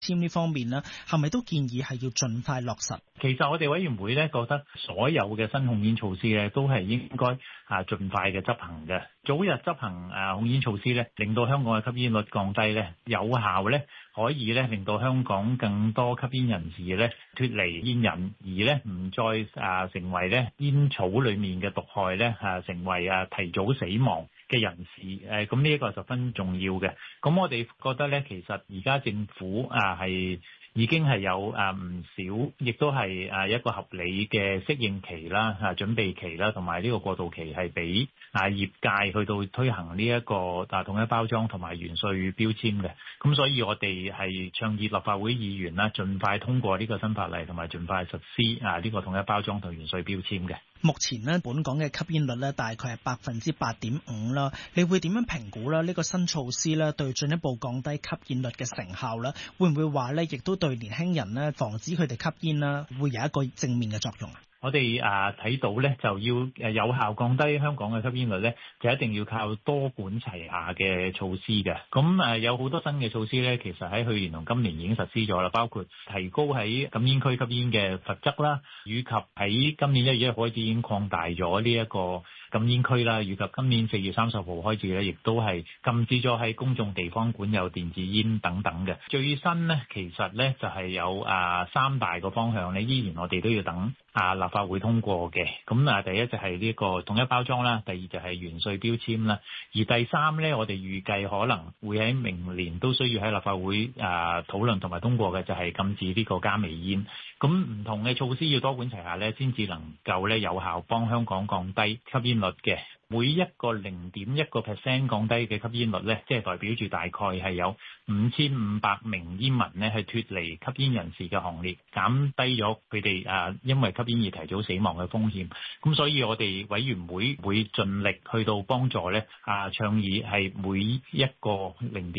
籤呢方面呢，係咪都建議係要盡快落實？ 其實我哋委員會咧覺得所有嘅新控煙措施咧都係應該盡快嘅執行嘅。早日執行控煙措施咧，令到香港嘅吸煙率降低咧，有效咧可以咧令到香港更多吸煙人士咧脫離煙癮，而咧唔再成為咧煙草裡面嘅毒害咧成為提早死亡嘅人士。咁呢一個十分重要嘅。咁我哋覺得咧，其實而家政府係已經係有唔少，亦都係一個合理嘅適應期啦、準備期啦，同埋呢個過渡期係俾業界去到推行呢一個統一包裝同埋原稅標籤嘅。咁所以我哋係倡議立法會議員啦，盡快通過呢個新法例，同埋盡快實施呢個統一包裝同原稅標籤嘅。 目前呢，本港嘅吸煙率呢，大概係8.5%啦。你會點樣評估啦？呢個新措施呢，對進一步降低吸煙率嘅成效啦，會唔會話呢，亦都對年輕人呢，防止佢哋吸煙啦，會有一個正面嘅作用啊？ 我哋睇到咧，就要有效降低香港嘅吸煙率咧，就一定要靠多管齊下嘅措施嘅。咁有好多新嘅措施咧，其實喺去年同今年已經實施咗啦，包括提高喺禁煙區吸煙嘅罰則啦，以及喺今年1月1號開始已經擴大咗呢一個禁煙區啦，以及今年4月30號開始咧，亦都係禁止咗喺公眾地方管有電子煙等等嘅。最新咧，其實咧就係有3大個方向咧，依然我哋都要等立法會通過嘅。咁第一就係呢個統一包裝啦，第二就係原稅標籤啦，而第三咧，我哋預計可能會喺明年都需要喺立法會討論同埋通過嘅，就係禁止呢個加微煙。咁唔同嘅措施要多管齊下咧，先至能夠咧有效幫香港降低吸煙率嘅。每一個0.1% 降低嘅吸煙率咧，即係代表住大概係有5500名煙民咧係脫離吸煙人士嘅行列，減低咗佢哋因為吸煙而提早死亡嘅風險。咁所以我哋委員會會盡力去到幫助咧倡議係每一個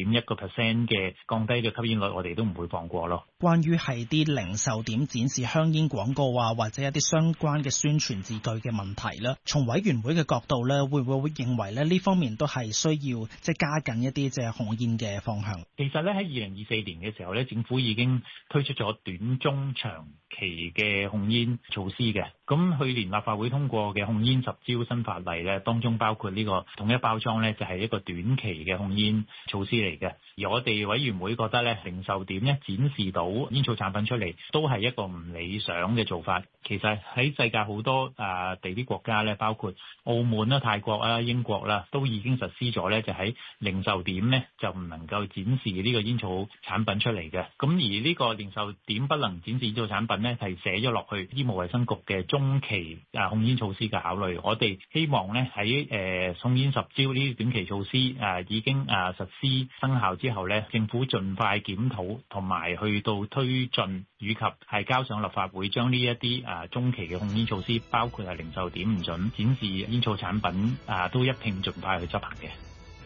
0.1% 嘅降低嘅吸煙率，我哋都唔會放過咯。 關於係啲零售點展示香煙廣告或者一啲相關嘅宣傳字句嘅問題啦，從委員會嘅角度咧，會唔會認為咧呢方面都係需要加緊一啲控煙嘅方向？ 其實咧喺2024年嘅時候咧，政府已經推出咗短、中、長期嘅控煙措施嘅。咁去年立法會通過嘅控煙10招新法例咧，當中包括呢個統一包裝咧，就係一個短期嘅控煙措施嚟嘅。而我哋委員會覺得咧，零售點咧展示到煙草產品出嚟，都係一個唔理想嘅做法。其實喺世界好多地啲國家咧，包括澳門啦、泰國啦、英國啦，都已經實施咗咧，就喺零售點咧就唔能夠展示呢個煙草產品出嚟嘅。咁而呢個零售點不能展示煙草產品咧，係寫咗落去醫務衛生局嘅中期控煙措施嘅考慮。我哋希望咧喺控煙10招呢啲短期措施已經實施生效之後咧，政府盡快檢討同埋去到推進，以及係交上立法會，將呢一啲中期嘅控煙措施，包括係零售點唔準展示煙草產品都一併盡快去執行嘅。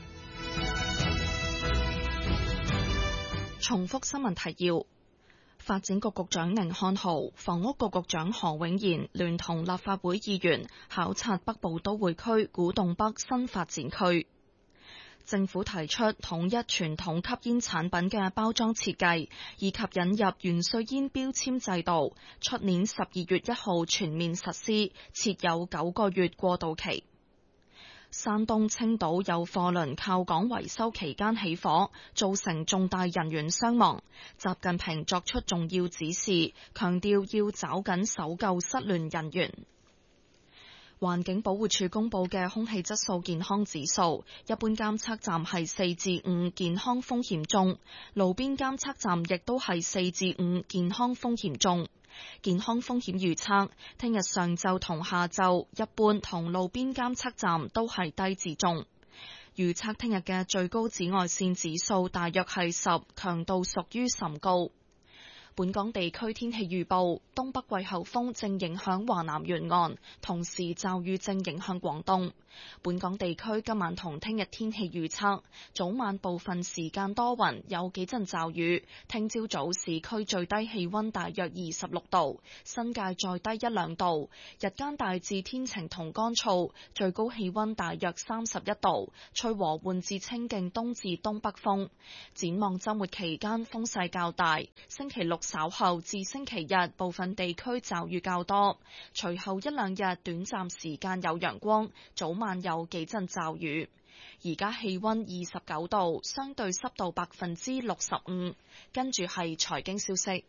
重複新聞提要：發展局局長寧漢豪、房屋局局長何永賢聯同立法會議員考察北部都會區古洞北新發展區。政府提出統一傳統吸煙產品嘅包裝設計，以及引入原稅煙標籤制度，出年12月1號全面實施，設有9個月過渡期。山東青島有貨輪靠港維修期間起火，造成重大人員傷亡。習近平作出重要指示，強調要抓緊搜救失聯人員。環境保護署公布嘅空氣質素健康指數，一般監測站係4至5，健康風險中；路邊監測站亦都係4至5，健康風險中。健康風險預測，聽日上晝同下晝，一般同路邊監測站都係低至中。預測聽日嘅最高紫外線指數大約係10，強度屬於甚高。本港地區天氣預報，東北季候風正影響華南沿岸，同時驟雨正影響廣東。 本港地區今晚同聽日天氣預測，早晚部分時間多雲，有幾陣驟雨。聽朝早市區最低氣溫大約26度，新界再低1-2度。日間大致天晴同乾燥，最高氣溫大約31度，吹和緩至清勁東至東北風。展望週末期間風勢較大，星期六稍後至星期日部分地區驟雨較多，隨後1-2日短暫時間有陽光，早晚有幾陣驟雨。而家氣溫29度，相對濕度65%。跟住係財經消息。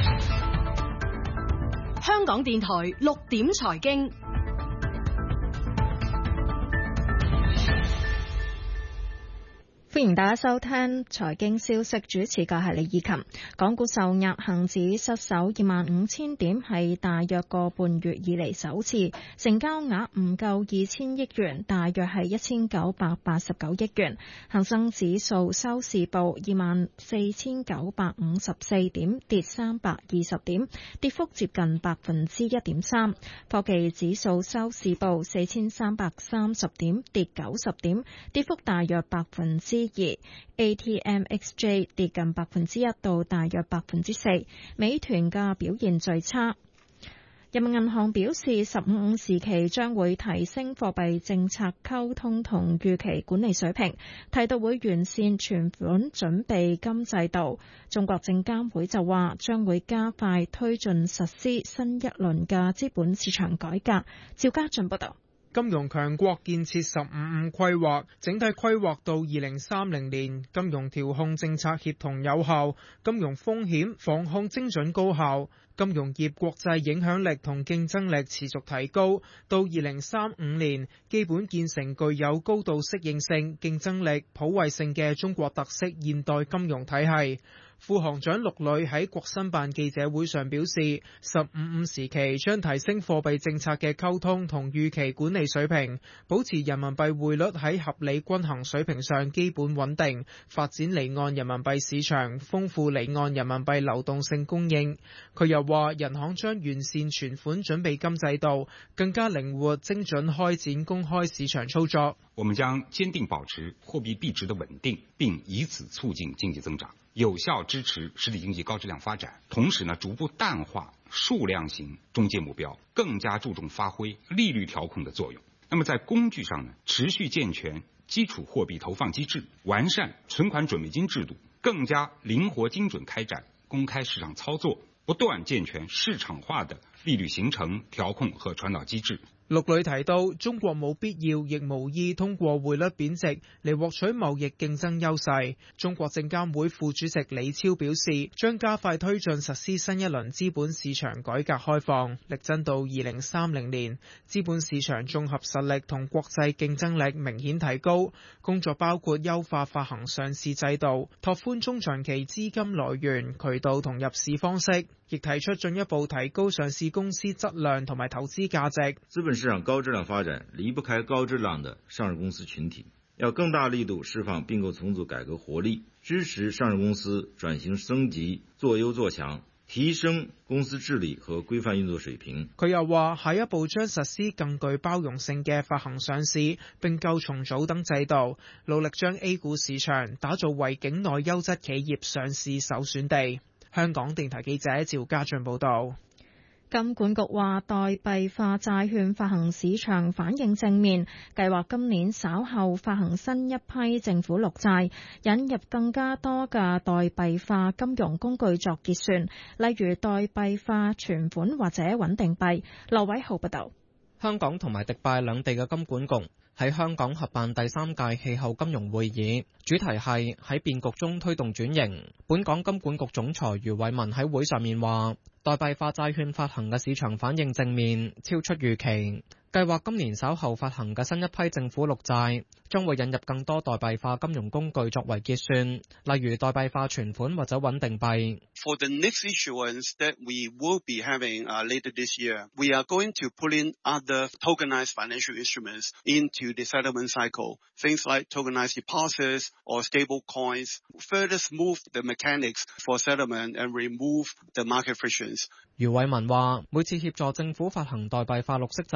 香港電台6點財經。歡迎大家收聽財經消息，主持嘅係李以琴。港股受壓，恒指失守25,000點，係大約個半月以嚟首次，成交額唔夠2000億元，大約係1989億元。恒生指數收市報24,954點，跌320點，跌幅接近1.3%。科技指數收市報4,330點，跌90點，跌幅大約2%。ATMXJ 跌近1%到大約4%，美團嘅表現最差。人民銀行表示，15時期將會提升貨幣政策溝通同預期管理水平，提到會完善存款準備金制度。中國證監會就話將會加快推進實施新一輪嘅資本市場改革。趙家俊報道。 金融強國建設15規劃，整體規劃到2030年，金融調控政策協同有效，金融風險防控精準高效，金融業國際影響力同競爭力持續提高，到2035年，基本建成具有高度適應性、競爭力、普惠性嘅中國特色現代金融體系。副行長陸磊喺國新辦記者會上表示，15時期將提升貨幣政策嘅溝通同預期管理水平，保持人民幣匯率喺合理均衡水平上基本穩定，發展離岸人民幣市場，豐富離岸人民幣流動性供應。佢又話，人行將完善存款準備金制度，更加靈活精準開展公開市場操作。 我們將堅定保持貨幣幣值的穩定，並以此促進經濟增長，有效支持實體經濟高質量發展。同時逐步淡化數量型中介目標，更加注重發揮利率調控的作用。那麼在工具上持續健全基礎貨幣投放機制，完善存款準備金制度，更加靈活精準開展公開市場操作，不斷健全市場化的利率形成、調控和傳導機制。 陸磊提到，中國冇必要亦無意通過匯率貶值嚟獲取貿易競爭優勢。中國證監會副主席李超表示，將加快推進實施新一輪資本市場改革開放，力爭到2030年，資本市場綜合實力同國際競爭力明顯提高。工作包括優化發行上市制度，拓寬中長期資金來源、渠道同入市方式，亦提出進一步提高上市公司質量同埋投資價值。 資本市場高質量發展離不開高質量的上市公司群體，要更大力度釋放併購重組改革活力，支持上市公司轉型升級、做優做強，提升公司治理和規範運作水平。 佢又話，下一步將實施更具包容性嘅發行上市、併購重組等制度，努力將 A 股市場打造為境內優質企業上市首選地。香港電台記者趙家俊報道。 金管局話，代幣化債券發行市場反應正面，計劃今年稍後發行新一批政府綠債，引入更加多嘅代幣化金融工具作結算，例如代幣化存款或者穩定幣。劉偉浩報道。 香港同埋迪拜兩地嘅金管局喺香港合辦第3屆氣候金融會議，主題係喺變局中推動轉型。本港金管局總裁余偉文喺會上面話，代幣化債券發行嘅市場反應正面，超出預期。計劃今年稍後發行嘅新一批政府綠債，將會引入更多代幣化金融工具作為結算，例如代幣化存款或者穩定幣。 For the next issuance that we will be having later this year, we are going to put in other tokenized financial instruments into the settlement cycle, things like tokenized deposits or stable coins, further smooth the mechanics for settlement and remove the market frictions. 余偉文話，每次協助政府發行代幣化綠色債券嘅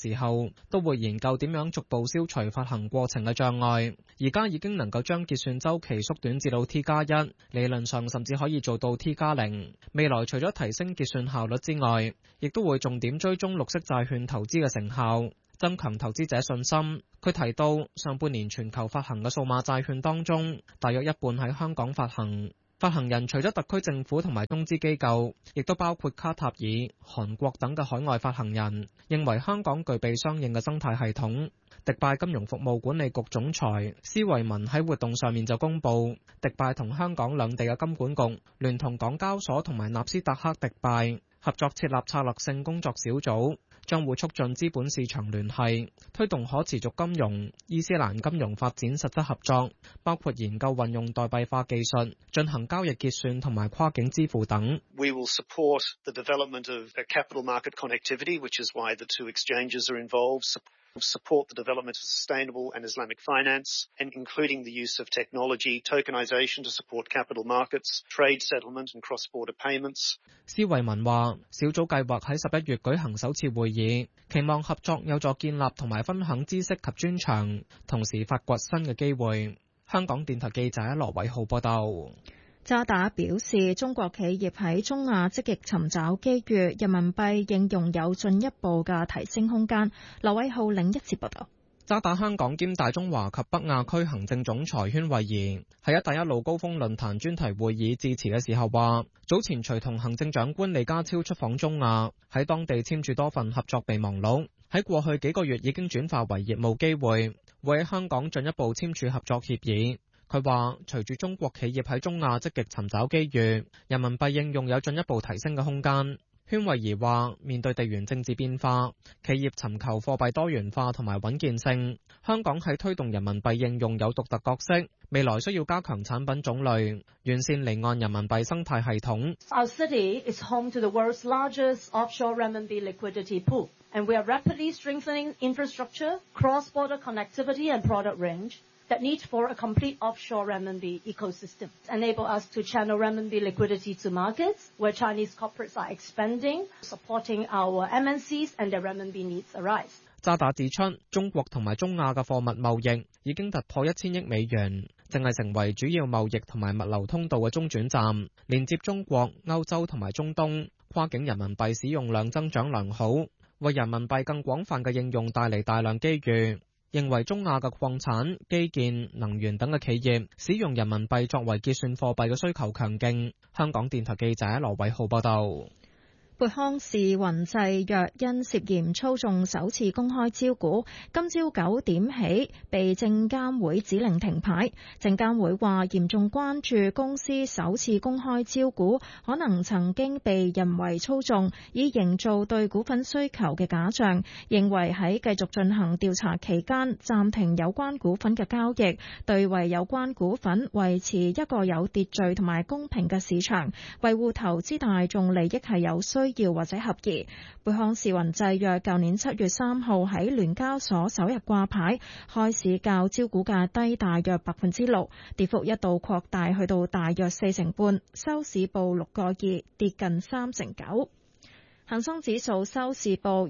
時候，都會研究點樣逐步消除發行過程嘅障礙。而家已經能夠將結算週期縮短至到 T+1，理論上甚至可以做到 T+0。未來除咗提升結算效率之外，亦都會重點追蹤綠色債券投資嘅成效，增強投資者信心。佢提到，上半年全球發行嘅數碼債券當中，大約一半喺香港發行。發行人除咗特區政府同埋中資機構，亦都包括卡塔爾、韓國等嘅海外發行人，認為香港具備相應嘅生態系統。迪拜金融服務管理局總裁施惠文喺活動上面就公布，迪拜同香港兩地嘅金管局聯同港交所同埋納斯達克迪拜合作設立策略性工作小組，將會促進資本市場聯繫，推動可持續金融、伊斯蘭金融發展實質合作，包括研究運用代幣化技術，進行交易結算同埋跨境支付等。 We will support the development of capital market connectivity, which is why the two exchanges are involved. Support the development of sustainable and Islamic finance, and including the use of technology, tokenization to support capital markets, trade settlement and cross-border payments. 施惠文話，小組計劃喺11月舉行首次會議，期望合作有助建立同埋分享知識及專長，同時發掘新嘅機會。香港電台記者羅偉浩報道。 渣打表示，中國企業喺中亞積極尋找機遇，人民幣應用有進一步嘅提升空間。劉偉浩另一節報道。 渣打香港兼大中華及北亞區行政總裁禤惠儀喺一帶一路高峰論壇專題會議致辭嘅時候話，早前隨同行政長官李家超出訪中亞，喺當地簽署多份合作備忘錄，喺過去幾個月已經轉化為業務機會，會喺香港進一步簽署合作協議。佢話，隨住中國企業喺中亞積極尋找機遇，人民幣應用有進一步提升嘅空間。禤惠儀話，面對地緣政治變化，企業尋求貨幣多元化同埋穩健性，香港喺推動人民幣應用有獨特角色，未來需要加強產品種類，完善離岸人民幣生態系統。 Our city is home to the world's largest offshore renminbi liquidity pool, and we are rapidly strengthening infrastructure, cross-border connectivity and product range that need for a complete offshore renminbi ecosystem, enable us to channel renminbi liquidity to markets where Chinese corporates are expanding, supporting our MNCs and their renminbi needs arise. 渣打指出，中國同埋中亞嘅貨物貿易已經突破1000億美元，正係成為主要貿易同埋物流通道嘅中轉站，連接中國、歐洲同埋中東，跨境人民幣使用量增長良好，為人民幣更廣泛嘅應用帶嚟大量機遇。認為中亞嘅礦產、基建、能源等嘅企業使用人民幣作為結算貨幣嘅需求強勁。香港電台記者羅偉浩報道。 貝康視雲製藥因涉嫌操縱首次公開招股，今朝9點起被證監會指令停牌。證監會話嚴重關注公司首次公開招股可能曾經被人為操縱，以營造對股份需求嘅假象，認為喺繼續進行調查期間暫停有關股份嘅交易，對為有關股份維持一個有秩序同埋公平嘅市場，維護投資大眾利益係有需要或者合宜。貝康視雲製藥舊年7月3號喺聯交所首日掛牌，開市較招股價低大約 6%， 跌幅一度擴大去到大約4.5%，收市報6個2，跌近3.9%。恒生指數收市報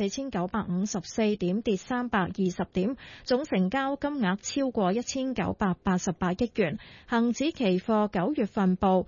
24,954點，跌320點，總成交金額超過1,988億元。恒指期貨9月份報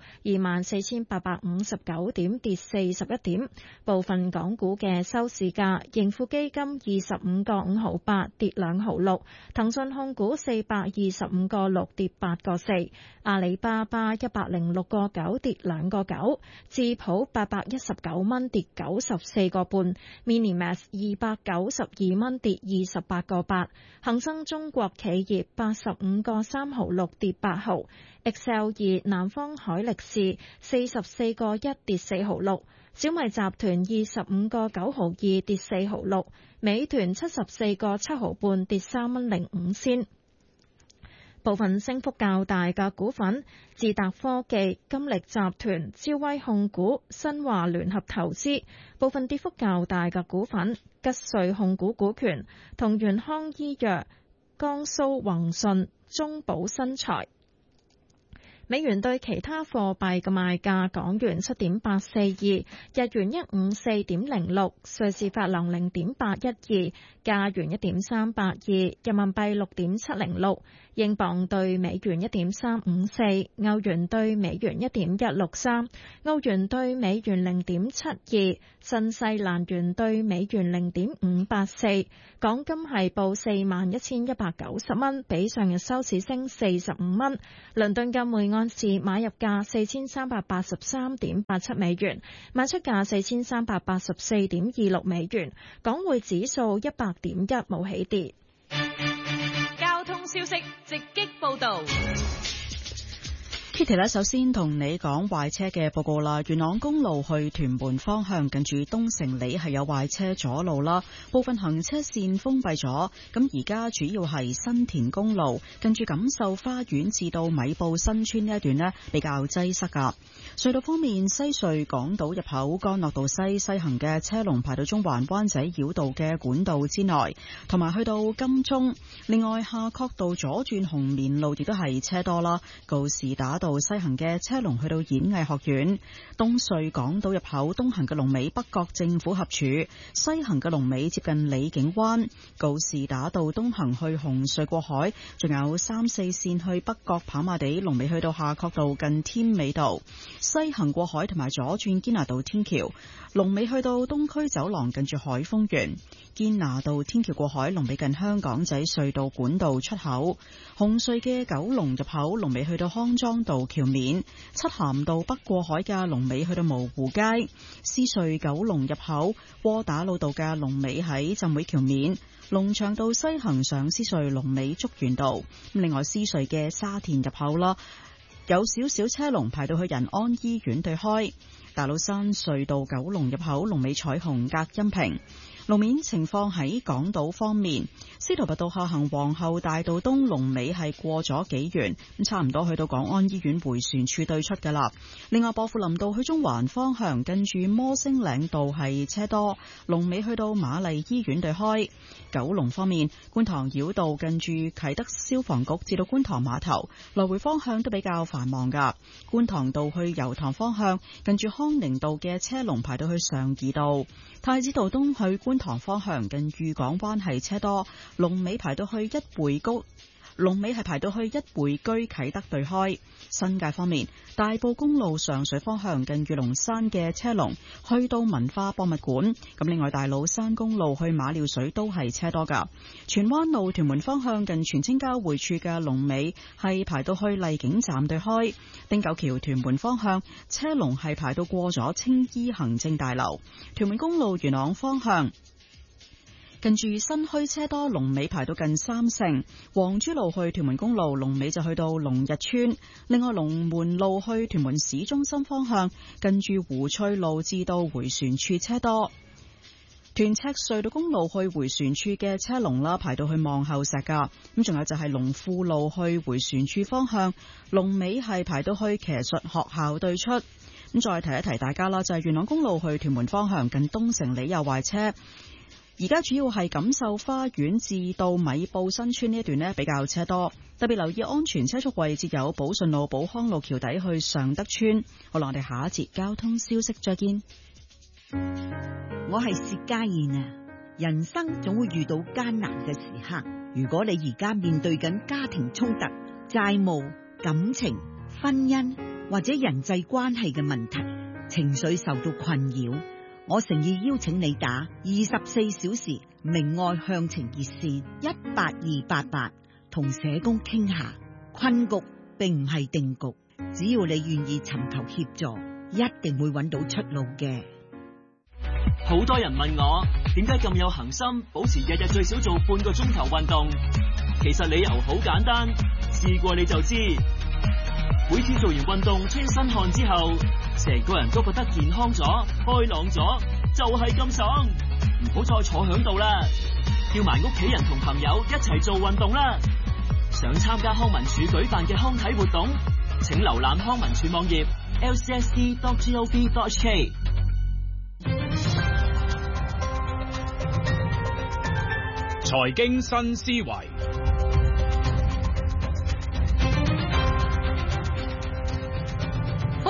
24,859點，跌41點。部分港股嘅收市價，盈富基金25個5毫8，跌2毫6；騰訊控股425個6，跌8個4；阿里巴巴106個9，跌2個9；智普819蚊，跌94個半 ，Minimax 292蚊，跌28個8，恒生中國企業85個3毫6，跌8毫 ，Excel 南方海力士44個1，跌4毫6，小米集團25個9毫2，跌4毫6，美團74個7毫半，跌3蚊05仙。部分升幅較大嘅股份：智達科技、金力集團、招威控股、新華聯合投資。部分跌幅較大嘅股份：吉瑞控股股權、同源康醫藥、江蘇宏信、中寶新材。 美元對其他貨幣嘅賣價：港元7.842，日元154.06，瑞士法郎0.812，加元1.382，人民幣6.706，英鎊對美元1.354，歐元對美元1.163，澳元對美元0.72，新西蘭元對美元0.584。港金係報41,190蚊，比上日收市升45蚊。倫敦金每盎司買入價4383.87美元，賣出價4384.26美元。港匯指數100.1，冇起跌。 交通消息直擊報道。 Kitty 咧，首先同你講壞車嘅報告啦。元朗公路去屯門方向，近住東城里係有壞車阻路啦，部分行車線封閉咗。咁而家主要係新田公路近住錦繡花園至到米埔新村呢一段呢比較擠塞噶。隧道方面，西隧港島入口干諾道西行嘅車龍排到中環灣仔繞道嘅管道之內，同埋去到金鐘。另外，夏慤道左轉紅棉路亦都係車多啦，告士打道西行嘅車龍去到演藝學院。東隧港島入口東行嘅龍尾北角政府合署，西行嘅龍尾接近李景灣。告士打道東行去紅隧過海，仲有3、4線去北角跑馬地，龍尾去到夏慤道近添美道。西行過海同埋左轉堅拿道天橋，龍尾去到東區走廊近住海豐園。堅拿道天橋過海，龍尾近香港仔隧道管道出口。紅隧嘅九龍入口，龍尾去到康莊道橋面。漆咸道北過海嘅龍尾去到蕪湖街。獅隧九龍入口，窩打老道嘅龍尾喺浸會橋面。龍翔道西行上獅隧龍尾竹園道。另外，獅隧嘅沙田入口啦，有少少車龍排到去仁安醫院對開。大老山隧道九龍入口，龍尾彩虹隔音屏。路面情況喺港島方面，司徒拔道下行皇后大道東龍尾係過咗紀元，咁差唔多去到港安醫院迴旋處對出㗎啦。另外，薄扶林道去中環方向，近住摩星嶺道係車多，龍尾去到瑪麗醫院對開。九龍方面，觀塘繞道近住啟德消防局至到觀塘碼頭來回方向都比較繁忙㗎。觀塘道去油塘方向，近住康寧道嘅車龍排到去上怡道。太子道東去觀塘方向，近裕港灣係車多，龍尾排到去一匯居啟德對開。新界方面，大埔公路上水方向近裕龍山嘅車龍去到文化博物館。咁另外，大老山公路去馬料水都係車多噶。荃灣路屯門方向近荃青交匯處嘅龍尾係排到去麗景站對開。汀九橋屯門方向車龍係排到過咗青衣行政大樓。屯門公路元朗方向近住新墟車多，龍尾排到近三聖。黃珠路去屯門公路龍尾就去到龍日村。另外，龍門路去屯門市中心方向近住湖翠路至到迴旋處車多。屯赤隧道公路去迴旋處嘅車龍啦，排到去望后石噶。咁仲有就係龍富路去迴旋處方向，龍尾係排到去騎術學校對出。咁再提一提大家啦，就係元朗公路去屯門方向近東城里有壞車。而家主要係錦繡花園至到米埔新村呢一段呢比較車多，特別留意安全車速位置有寶順路、寶康路橋底去尚德村。好啦，我哋下一節交通消息再見。 我係薛家燕啊！人生總會遇到艱難嘅時刻，如果你而家面對緊家庭衝突、債務、感情、婚姻或者人際關係嘅問題，情緒受到困擾，我誠意邀請你打24小時明愛向晴熱線18288，同社工傾下。困局並唔係定局，只要你願意尋求協助，一定會揾到出路嘅。 好多人問我點解咁有恒心，保持日日最少做半個鐘頭運動。其實理由好簡單，試過你就知。每次做完運動出一身汗之後，成個人都覺得健康咗、開朗咗，就係咁爽。唔好再坐響度啦，叫埋屋企人同朋友一齊做運動啦。想參加康文署舉辦嘅康體活動，請瀏覽康文署網頁 lcsd.gov.hk。 財經新思維，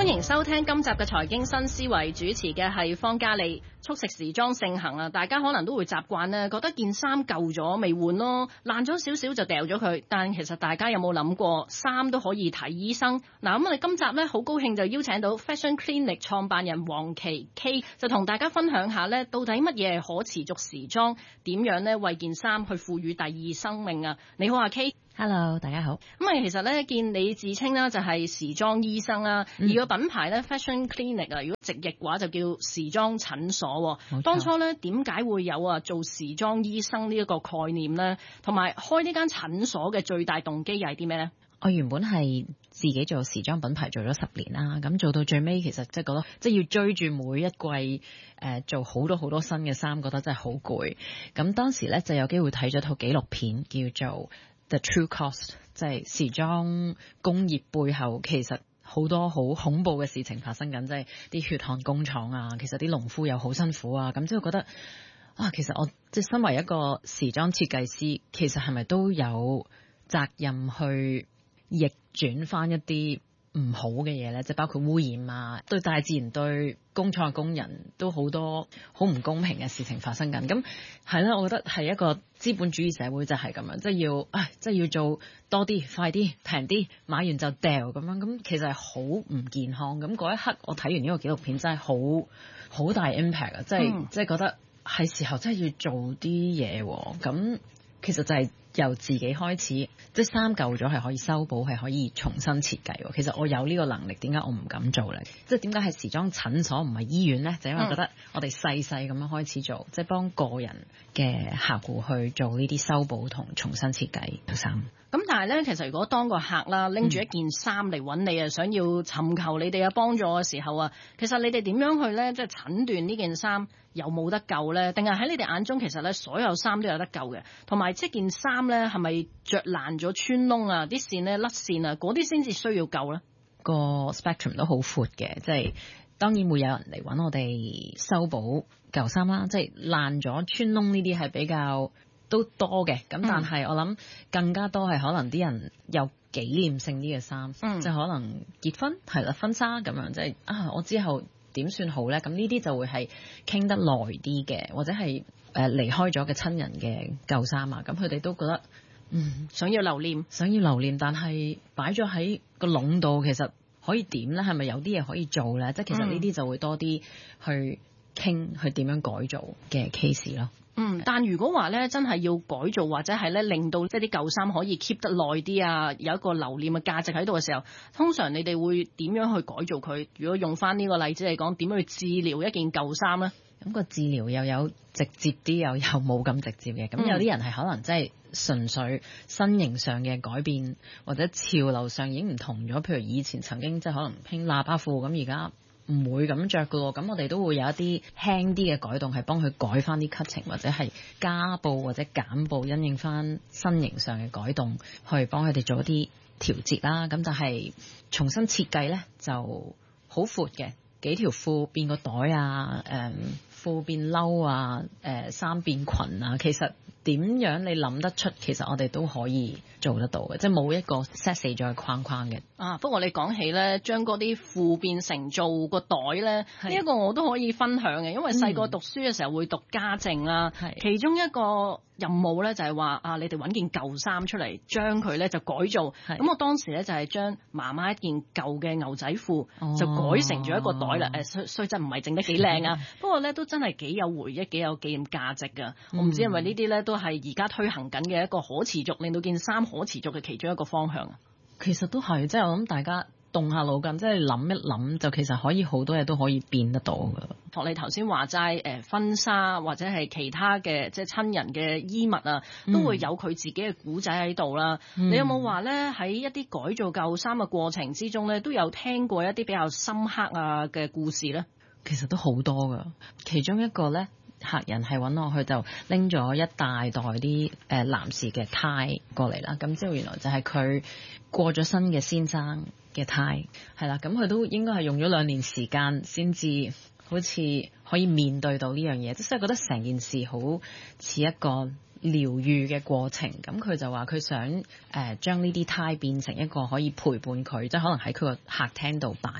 迎收聽今集嘅財經新思維，主持嘅係方嘉利。速食時裝盛行啊，大家可能都會習慣咧，覺得件衫舊咗未換咯，爛咗少少就掉咗佢。但其實大家有冇諗過，衫都可以睇醫生？嗱，咁我哋今集咧好高興就邀請到 Fashion Clinic 創辦人黃琪 K， 就同大家分享下咧，到底乜嘢係可持續時裝，點樣咧為件衫去賦予第二生命啊？你好啊 K。Hello， 大家好。 咁啊，其實咧見你自稱啦，就係時裝醫生啦，而個品牌咧 Fashion Clinic 啊，如果直譯嘅話就叫時裝診所。當初咧點解會有做時裝醫生呢一個概念咧？同埋開呢間診所嘅最大動機又係啲咩咧？ 我原本係自己做時裝品牌做咗10年啦，咁做到最尾其實即係覺得即係要追住每一季做好多新嘅衫，覺得真係好攰。咁當時咧就有機會睇咗套紀錄片叫做The True Cost， 即係時裝工業背後其實好多好恐怖嘅事情發生緊，即係啲血汗工廠啊，其實啲農夫又好辛苦啊，咁之後覺得其實我即係身為一個時裝設計師，其實係咪都有責任去逆轉翻一啲唔好嘅嘢咧？即係包括污染啊，對大自然、對工廠嘅工人都好多好唔公平嘅事情發生緊。咁係啦，我覺得係一個資本主義社會就係咁樣，即係要做多啲、快啲、平啲，買完就掉咁樣。咁其實係好唔健康。咁嗰一刻我睇完呢個紀錄片真係好大 impact 啊！即係覺得係時候真係要做啲嘢。咁其實就係由自己開始，即係衫舊咗係可以修補，係可以重新設計。其實我有呢個能力，點解我唔敢做咧？即係點解係時裝診所唔係醫院咧？就因為我覺得我哋細細咁樣開始做，即係幫個人嘅客戶去做呢啲修補同重新設計衫。 咁但係咧，其實如果當個客啦拎住一件衫嚟揾你啊，想要尋求你哋嘅幫助嘅時候啊，其實你哋點樣去咧，即係診斷呢件衫有冇得救咧？定係喺你哋眼中其實咧所有衫都有得救嘅？同埋即件衫咧係咪着爛咗穿窿啊？啲線咧甩線啊，嗰啲先至需要救咧？ 個 spectrum 都好闊嘅，即係當然會有人嚟揾我哋修補舊衫啦，即係爛咗穿窿呢啲係比較都多嘅，咁但係我諗更加多係可能啲人有紀念性啲嘅衫，即係可能結婚係啦，婚紗咁樣，即係我之後點算好咧？咁呢啲就會係傾得耐啲嘅，或者係離開咗嘅親人嘅舊衫啊，咁佢哋都覺得想要留念， 但係擺咗喺個籠度，其實可以點咧？係咪有啲嘢可以做咧？即係其實呢啲就會多啲去傾去點樣改造嘅 case 咯。 但如果話咧真係要改造或者係咧令到即係啲舊衫可以 keep 得耐啲啊，有一個留念嘅價值喺度嘅時候，通常你哋會點樣去改造佢？如果用翻呢個例子嚟講，點樣去治療一件舊衫咧？ 咁個治療又有直接啲，又有冇咁直接嘅。咁有啲人係可能真係純粹身形上嘅改變，或者潮流上已經唔同咗。譬如以前曾經即係可能興喇叭褲，咁而家唔會咁着噶咯，咁我哋都會有一啲輕啲嘅改動，係幫佢改翻啲 cutting 或者係加布或者減布，因應翻身形上嘅改動，去幫佢哋做一啲調節啦。咁但係重新設計咧就好闊嘅，幾條褲變個袋啊，褲變褸啊，衫變裙啊，其實點樣你諗得出，其實我哋都可以做得到嘅，即係冇一個 set 死咗嘅框框嘅。 不過你講起咧，將嗰啲褲變成做個袋咧，呢一個我都可以分享嘅，因為細個讀書嘅時候會讀家政啦，其中一個任務咧就係話你哋揾件舊衫出嚟，將佢咧就改造。咁我當時咧就係將媽媽一件舊嘅牛仔褲就改成咗一個袋啦。雖則唔係整得幾靚啊，不過咧都真係幾有回憶、幾有紀念價值㗎。我唔知係咪呢啲咧都係而家推行緊嘅一個可持續，令到件衫可持續嘅其中一個方向啊。 其實都係，即係我諗大家動下腦筋，即係諗一諗，就其實可以好多嘢都可以變得到㗎。 學你頭先話齋，婚紗或者係其他嘅即係親人嘅衣物啊，都會有佢自己嘅古仔喺度啦。你有冇話咧喺一啲改造舊衫嘅過程之中咧，都有聽過一啲比較深刻啊嘅故事咧？ 其實都好多㗎，其中一個咧。客人係揾我去就拎咗一大袋啲男士嘅呔過嚟啦，咁之後原來就係佢過咗身嘅先生嘅呔，係啦，咁佢都應該係用咗2年時間先至好似可以面對到呢樣嘢，即係覺得成件事好似一個療愈嘅過程。咁佢就話佢想將呢啲呔變成一個可以陪伴佢，即係可能喺佢個客廳度擺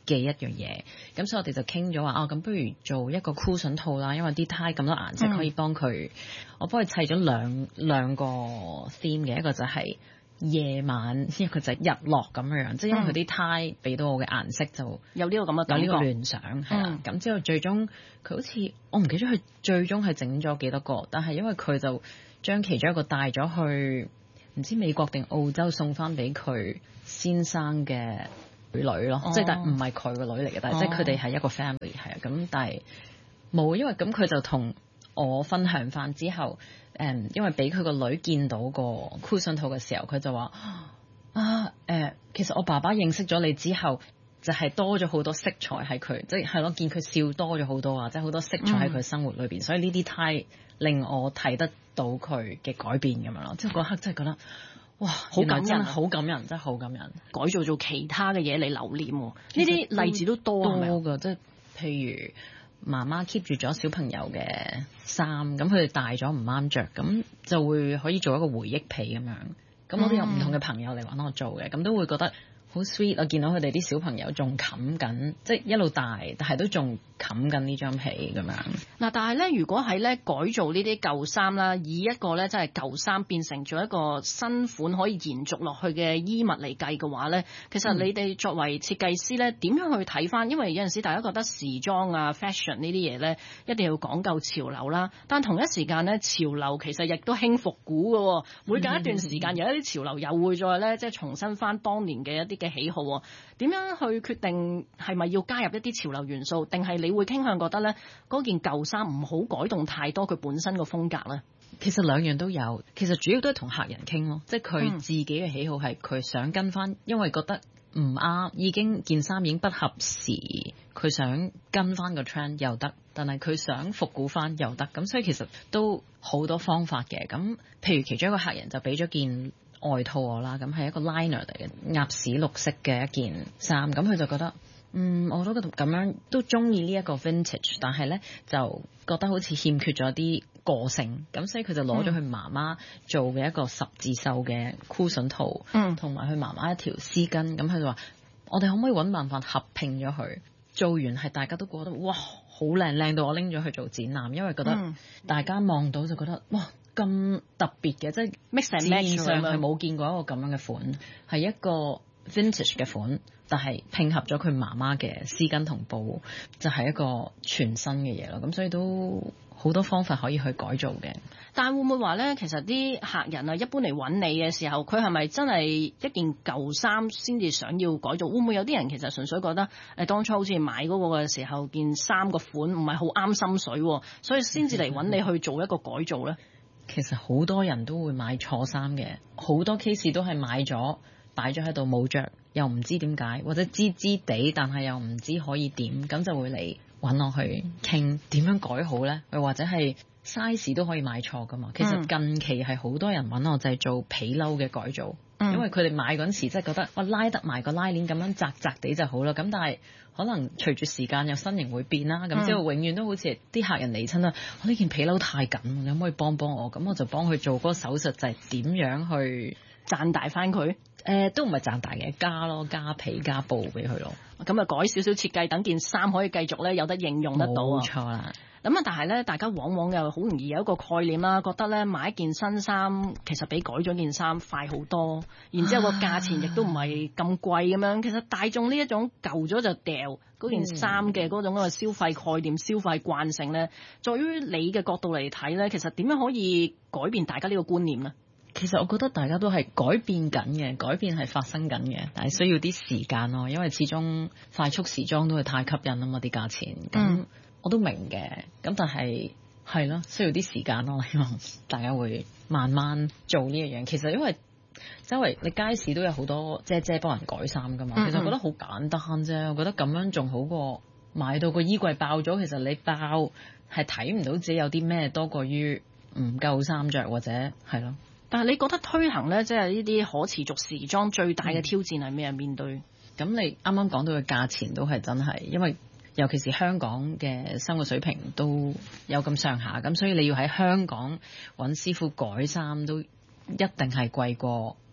嘅一樣嘢。咁所以我哋就傾咗話咁不如做一個 cushion 套啦，因為啲呔咁多顏色可以幫佢，我幫佢砌咗兩個 theme 嘅，一個就係夜晚，一個就係日落咁樣，即係因為佢啲呔俾到我嘅顏色就有呢個咁嘅感覺， 有呢個聯想係啦。咁之後最終佢好似我唔記得佢最終係整咗幾多個，但係因為佢就將其中一個帶咗去唔知美國定澳洲送翻俾佢先生嘅女咯，即係但唔係佢個女嚟嘅，但係即係佢哋係一個 family 係啊。咁但係冇，因為咁佢就同我分享翻之後，因為俾佢個女見到個 cushion 套嘅時候，佢就話其實我爸爸認識咗你之後，就係多咗好多色彩喺佢，即係咯，見佢笑多咗好多啊，即係好多色彩喺佢生活裏邊，所以呢啲呔令我睇得到佢嘅改變咁樣咯。即係嗰刻真係覺得哇，好感人，好感人，真係好感人。 改造做其他嘅嘢嚟留念，呢啲例子都多㗎，即係譬如媽媽 keep 住咗小朋友嘅衫，咁佢哋大咗唔啱着，咁就會可以做一個回憶皮咁樣。咁我都有唔同嘅朋友嚟揾我做嘅，咁都會覺得好 sweet。我見到佢哋啲小朋友仲冚緊，即係一路大，但係都仲冚緊呢張被咁樣。 嗱，但係咧，如果係咧改造呢啲舊衫啦，以一個咧真係舊衫變成咗一個新款可以延續落去嘅衣物嚟計嘅話咧，其實你哋作為設計師咧，點樣去睇翻？因為有陣時大家覺得時裝啊、fashion 呢啲嘢咧，一定要講究潮流啦。但同一時間咧，潮流其實亦都興復古嘅，每隔一段時間有一啲潮流又會再咧即係重新翻當年嘅一啲嘅喜好。點樣去決定係咪要加入一啲潮流元素，定係你會傾向覺得咧嗰件舊衫唔好改動太多佢本身個風格咧？ 其實兩樣都有，其實主要都係同客人傾咯，即係佢自己嘅喜好係佢想跟翻，因為覺得唔啱，已經件衫已經不合時，佢想跟翻個 trend 又得，但係佢想復古翻又得，咁所以其實都好多方法嘅。咁譬如其中一個客人就俾咗件外套我啦，咁係一個 liner 嚟嘅，鴨屎綠色嘅一件衫，咁佢就覺得我都覺得咁樣都中意呢一個 vintage， 但係咧就覺得好似欠缺咗啲個性，咁所以佢就攞咗佢媽媽做嘅一個十字繡嘅 cushion 套，同埋佢媽媽一條絲巾，咁佢就話我哋可唔可以揾辦法合拼咗佢？做完係大家都覺得哇好靚，靚到我拎咗去做展覽，因為覺得大家望到就覺得哇咁特別嘅，即係 mix and match 上係冇見過一個咁樣嘅款，係一個 vintage 嘅款，但係拼合咗佢媽媽嘅絲巾同布，就係一個全新嘅嘢咯。咁所以都好多方法可以去改造嘅。 但會唔會話咧？其實啲客人啊，一般嚟揾你嘅時候，佢係咪真係一件舊衫先至想要改造？會唔會有啲人其實純粹覺得當初好似買嗰個嘅時候，件衫個款唔係好啱心水，所以先至嚟揾你去做一個改造咧？ 其實好多人都會買錯衫嘅，好多 case 都係買咗擺咗喺度冇着，又唔知點解，或者知地，但係又唔知可以點，咁就會嚟揾我去傾點樣改好呢？又或者係 size 都可以買錯噶嘛。其實近期係好多人揾我就係做皮褸嘅改造，因為佢哋買嗰陣時即係覺得我拉得埋個拉鏈咁樣窄窄地就好啦。咁但係可能隨住時間有身形會變啦，咁之後永遠都好似啲客人嚟親啦，我呢件皮褸太緊，你可唔可以幫我？咁我就幫佢做嗰個手術，就係點樣去賺大翻佢？ 都唔係賺大嘅，加皮加布俾佢咯。 咁啊改少少設計，等件衫可以繼續咧有得應用得到啊。 冇錯啦。 咁啊，但係咧，大家往往又好容易有一個概念啦，覺得咧買一件新衫其實比改咗件衫快好多，然之後個價錢亦都唔係咁貴咁樣。其實大眾呢一種舊咗就掉嗰件衫嘅嗰種嗰個消費概念、消費慣性咧，在於你嘅角度嚟睇咧，其實點樣可以改變大家呢個觀念咧？ 其實我覺得大家都係改變緊嘅，改變係發生緊嘅，但係需要啲時間咯，因為始終快速時裝都係太吸引啊嘛啲價錢。咁我都明嘅，咁但係係咯，需要啲時間咯，希望大家會慢慢做呢一樣。其實因為周圍你街市都有好多姐姐幫人改衫噶嘛，其實我覺得好簡單啫。我覺得咁樣仲好過買到個衣櫃爆咗。其實你爆係睇唔到自己有啲咩多過於唔夠衫着或者係咯。 但係你覺得推行咧，即係呢啲可持續時裝最大嘅挑戰係咩？面對咁你啱啱講到嘅價錢都係真係，因為尤其是香港嘅生活水平都有咁上下，咁所以你要喺香港揾師傅改衫都一定係貴過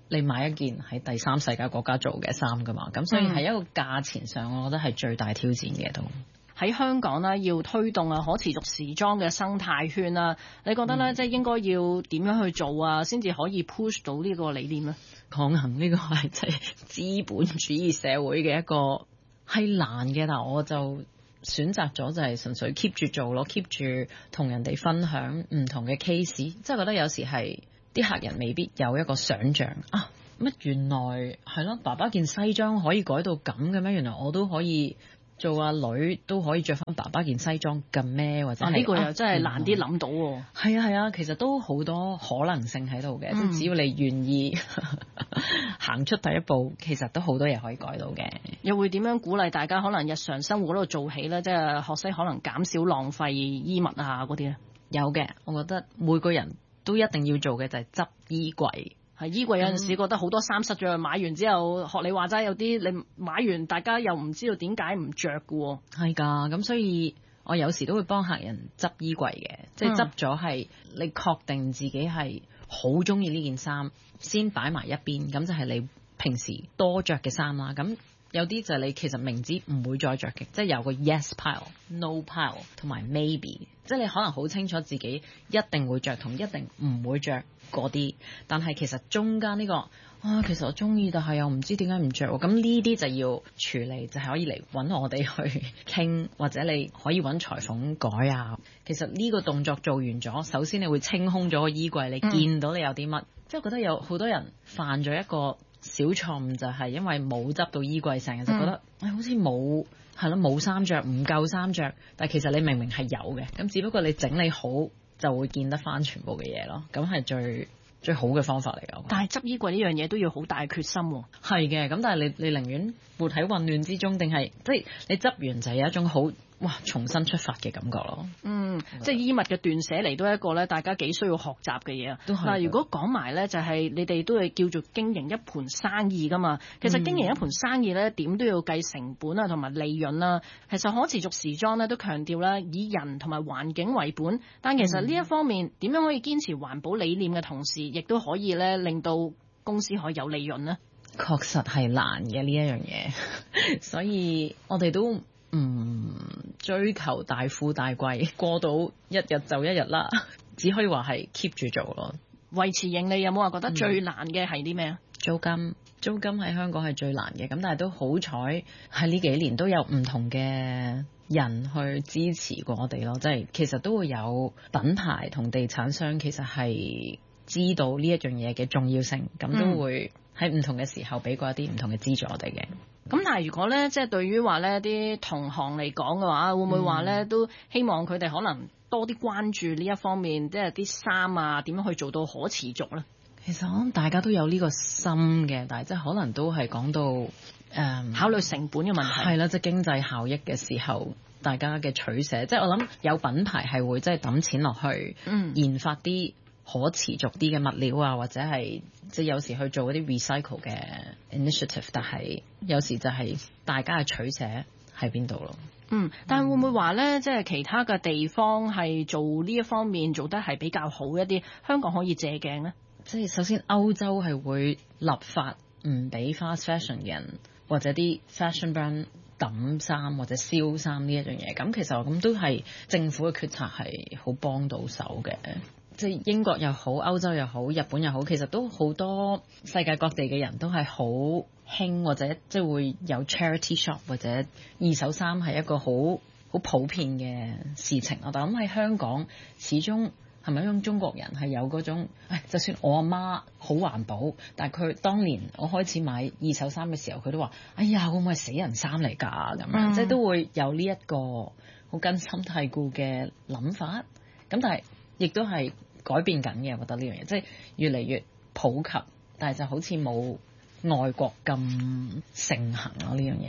你買一件喺第三世界國家做嘅衫噶嘛，咁所以喺一個價錢上，我覺得係最大挑戰嘅都。 喺香港呢，要推動可持續時裝嘅生態圈啊，你覺得呢？即係應該要點樣去做啊，先至可以 push 到呢個理念呢？ 抗衡呢個係即係資本主義社會嘅一個係難嘅，但我就選擇咗就係純粹 keep 住做咯，keep 住同人哋分享唔同嘅 case， 即係覺得有時係啲客人未必有一個想像啊，乜原來係咯，爸爸件西裝可以改到咁嘅咩？原來我都可以。做阿女都可以着翻爸爸件西裝嘅咩？或者呢個又真係難啲諗到喎。 係啊，其實都好多可能性喺度嘅，即係只要你願意行出第一步，其實都好多嘢可以改到嘅。 又會點樣鼓勵大家可能日常生活嗰度做起咧？即係學識可能減少浪費衣物啊嗰啲咧。 有嘅，我覺得每個人都一定要做嘅就係執衣櫃。 係衣櫃有陣時覺得好多衫塞咗，買完之後學你話齋，有啲你買完大家又唔知道點解唔着嘅喎。 係㗎，咁所以我有時都會幫客人執衣櫃嘅，即係執咗係你確定自己係好中意呢件衫，先擺埋一邊，咁就係你平時多着嘅衫啦。咁有啲就係你其實明知唔會再着嘅，即係有個 yes pile、no pile 同埋 maybe， 即係你可能好清楚自己一定會着同一定唔會着嗰啲，但係其實中間呢個其實我中意，但係又唔知點解唔着喎。咁呢啲就要處理，就係可以嚟揾我哋去傾，或者你可以揾裁縫改啊。其實呢個動作做完咗，首先你會清空咗個衣櫃，你見到你有啲乜，即係覺得有好多人犯咗一個小錯誤，就係因為冇執到衣櫃，成日就覺得好似冇冇衫着，唔夠衫着，但係其實你明明係有嘅，咁只不過你整理好就會見得翻全部嘅嘢咯，咁係最好嘅方法嚟㗎。 但係執衣櫃呢樣嘢都要好大決心喎。 係嘅，咁但係你寧願活喺混亂之中，定係即係你執完就係有一種好重新出發嘅感覺咯。 即係衣物嘅斷捨離都係一個咧，大家幾需要學習嘅嘢啊。嗱，如果講埋咧，就係你哋都係叫做經營一盤生意㗎嘛。其實經營一盤生意咧，點都要計成本啊，同埋利潤啦。其實可持續時裝咧都強調啦，以人同埋環境為本。但其實呢一方面點樣可以堅持環保理念嘅同時，亦都可以咧令到公司可以有利潤呢？ 確實係難嘅呢一樣嘢，所以我哋都唔追求大富大貴，過到一日就一日啦，只可以話係 keep 住做咯。 維持盈利有冇話覺得最難嘅係啲咩啊？ 租金喺香港係最難嘅，咁但係都好彩喺呢幾年都有唔同嘅人去支持過我哋咯，即係其實都會有品牌同地產商其實係知道呢一樣嘢嘅重要性，咁都會喺唔同嘅時候俾過一啲唔同嘅資助我哋嘅。 咁但係如果咧，即係對於話咧啲同行嚟講嘅話，會唔會話咧都希望佢哋可能多啲關注呢一方面，即係啲衫啊點樣去做到可持續咧？ 其實我諗大家都有呢個心嘅，但係即係可能都係講到考慮成本嘅問題。 係啦，即係經濟效益嘅時候，大家嘅取捨，即係我諗有品牌係會即係抌錢落去研發啲可持續啲嘅物料啊，或者係即係有時去做一啲 recycle 嘅 initiative， 但係有時就係大家嘅取捨喺邊度咯。 但係會唔會話咧，即係其他嘅地方係做呢一方面做得係比較好一啲，香港可以借鏡咧？ 即係首先歐洲係會立法唔俾 fast fashion 嘅人或者啲 fashion brand 抌衫或者燒衫呢一樣嘢，咁其實咁都係政府嘅決策係好幫到手嘅。即係英國又好，歐洲又好，日本又好，其實都好多世界各地嘅人都係好興，或者即係會有 charity shop 或者二手衫係一個好普遍嘅事情。我諗喺香港始終係咪一種中國人係有嗰種，就算我阿媽好環保，但係佢當年我開始買二手衫嘅時候，佢都話：哎呀，會唔會係死人衫嚟㗎？咁樣即係都會有呢一個好根深蒂固嘅諗法。咁但係亦都係改變緊嘅，我覺得呢樣嘢即係越嚟越普及，但係就好似冇外國咁盛行咯呢樣嘢。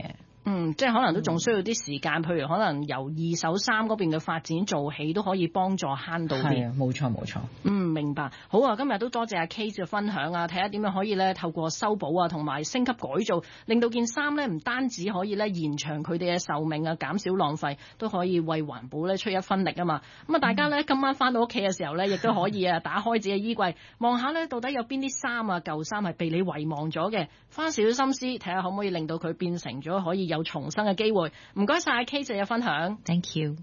即係可能都仲需要啲時間，譬如可能由二手衫嗰邊嘅發展做起，都可以幫助慳到啲。 係啊，冇錯冇錯。 明白。好啊，今日都多謝阿 Kate 嘅分享啊，睇下點樣可以咧透過修補啊，同埋升級改造，令到件衫咧唔單止可以咧延長佢哋嘅壽命啊，減少浪費，都可以為環保咧出一分力啊嘛。咁啊，大家咧今晚翻到屋企嘅時候咧，亦都可以啊打開自己嘅衣櫃，望下咧到底有邊啲衫啊舊衫係被你遺忘咗嘅，花少少心思睇下可唔可以令到佢變成咗可以有重生嘅機會。唔該晒 Kate 嘅分享 ，Thank you。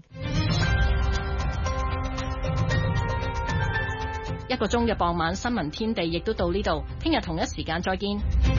1個鐘嘅傍晚新聞天地亦都到呢度，聽日同一時間再見。